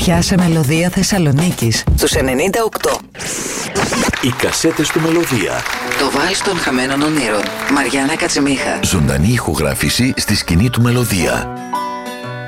φωτιά σε Μελωδία Θεσσαλονίκης στους 98. Οι κασέτες του Μελωδία. Το βάλς των χαμένων ονείρων. Μαριάννα Κατσιμίχα. Ζωντανή ηχογράφηση στη σκηνή του Μελωδία.